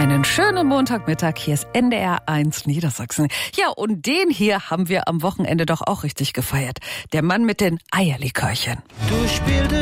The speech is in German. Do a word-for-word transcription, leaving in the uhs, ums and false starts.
Einen schönen Montagmittag, hier ist N D R eins Niedersachsen. Ja, und den hier haben wir am Wochenende doch auch richtig gefeiert. Der Mann mit den Eierlikörchen. Du spielst